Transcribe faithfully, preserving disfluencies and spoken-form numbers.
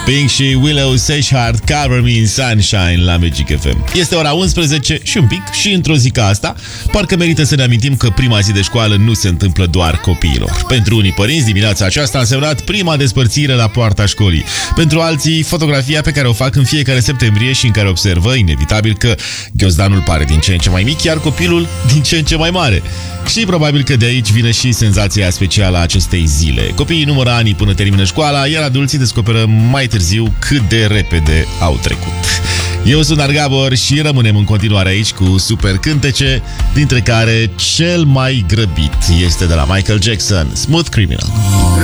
Pink și Willow Seychard, Cover Me in Sunshine la Magic F M. Este ora unsprezece și un pic și într-o zi ca asta, parcă merită să ne amintim că prima zi de școală nu se întâmplă doar copiilor. Pentru unii părinți, dimineața aceasta a însemnat prima despărțire la poarta școlii. Pentru alții, fotografia pe care o fac în fiecare septembrie și în care observă, inevitabil, că ghiozdanul pare din ce în ce mai mic, iar copilul din ce în ce mai mare. Și probabil că de aici vine și senzația specială a acestei zile. Copiii numără anii până termină școala, iar adulții descoperă mai târziu cât de repede au trecut. Eu sunt Argabor și rămânem în continuare aici cu super cântece, dintre care cel mai grăbit este de la Michael Jackson, Smooth Criminal.